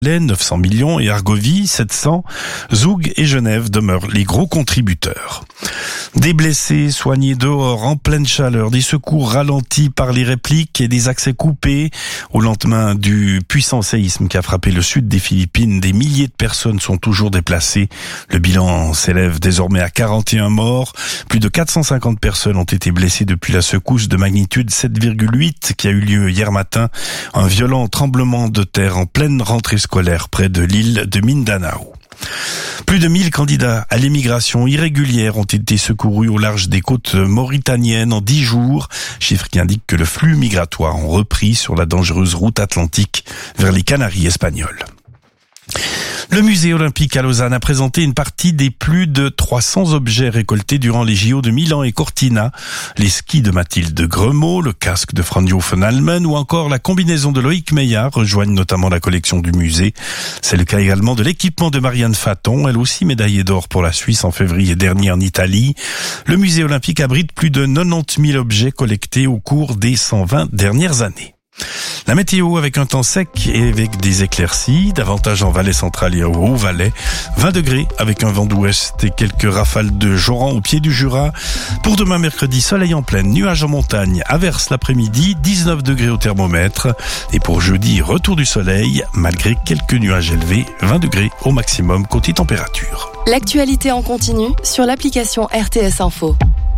900 millions et Argovie 700, Zoug et Genève demeurent les gros contributeurs. Des blessés soignés dehors en pleine chaleur, des secours ralentis par les répliques et des accès coupés. Au lendemain du puissant séisme qui a frappé le sud des Philippines, des milliers de personnes sont toujours déplacées. Le bilan s'élève désormais à 41 morts. Plus de 450 personnes ont été blessées depuis la secousse de magnitude 7,8 qui a eu lieu hier matin. Un violent tremblement de terre en pleine rentrée scolaire près de l'île de Mindanao. Plus de 1000 candidats à l'émigration irrégulière ont été secourus au large des côtes mauritaniennes en 10 jours, chiffre qui indique que le flux migratoire a repris sur la dangereuse route atlantique vers les Canaries espagnoles. Le musée olympique à Lausanne a présenté une partie des plus de 300 objets récoltés durant les JO de Milan et Cortina. Les skis de Mathilde Gremaud, le casque de Franjo von Halmen ou encore la combinaison de Loïc Meillard rejoignent notamment la collection du musée. C'est le cas également de l'équipement de Marianne Faton, elle aussi médaillée d'or pour la Suisse en février dernier en Italie. Le musée olympique abrite plus de 90 000 objets collectés au cours des 120 dernières années. La météo avec un temps sec et avec des éclaircies, davantage en Valais central et au Haut-Valais. 20 degrés avec un vent d'ouest et quelques rafales de joran au pied du Jura. Pour demain mercredi, soleil en pleine, nuages en montagne, averse l'après-midi, 19 degrés au thermomètre. Et pour jeudi, retour du soleil, malgré quelques nuages élevés, 20 degrés au maximum côté température. L'actualité en continu sur l'application RTS Info.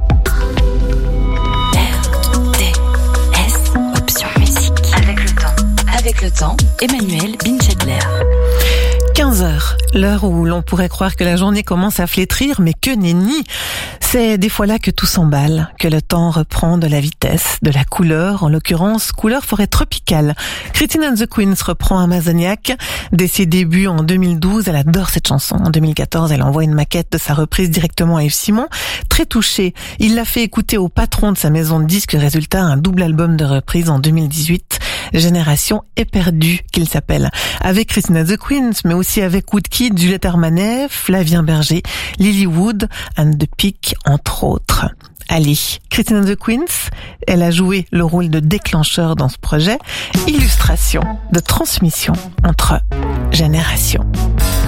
Avec le temps, Emmanuel Binchadler. 15h, l'heure où l'on pourrait croire que la journée commence à flétrir, mais que nenni. C'est des fois là que tout s'emballe, que le temps reprend de la vitesse, de la couleur, en l'occurrence couleur forêt tropicale. Christine and the Queens reprend Amazoniac. Dès ses débuts en 2012, elle adore cette chanson. En 2014, elle envoie une maquette de sa reprise directement à Yves Simon. Très touché, il l'a fait écouter au patron de sa maison de disques. Résultat, un double album de reprise en 2018. Génération éperdue qu'il s'appelle. Avec Christine and the Queens, mais aussi avec Woodkid, Juliette Armanet, Flavien Berger, Lilywood and the Peak, entre autres. Allez, Christine and the Queens, elle a joué le rôle de déclencheur dans ce projet. Illustration de transmission entre générations.